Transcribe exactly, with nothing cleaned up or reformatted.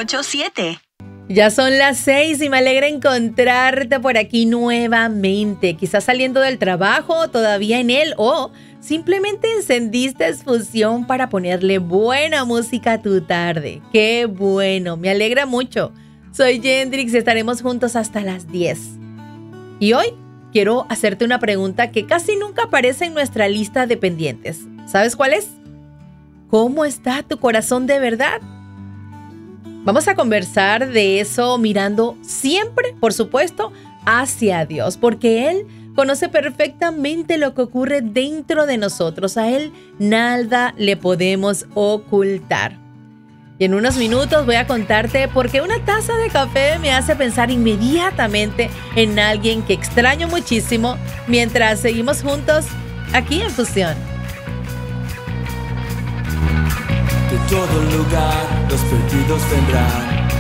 ocho siete. Ya son las seis y me alegra encontrarte por aquí nuevamente. Quizás saliendo del trabajo, todavía en él, o simplemente encendiste fusión para ponerle buena música a tu tarde. ¡Qué bueno! Me alegra mucho. Soy Yendrix y estaremos juntos hasta las diez. Y hoy quiero hacerte una pregunta que casi nunca aparece en nuestra lista de pendientes. ¿Sabes cuál es? ¿Cómo está tu corazón de verdad? Vamos a conversar de eso mirando siempre, por supuesto, hacia Dios, porque Él conoce perfectamente lo que ocurre dentro de nosotros. A Él nada le podemos ocultar. Y en unos minutos voy a contarte por qué una taza de café me hace pensar inmediatamente en alguien que extraño muchísimo mientras seguimos juntos aquí en Fusión. De todo lugar los perdidos vendrán,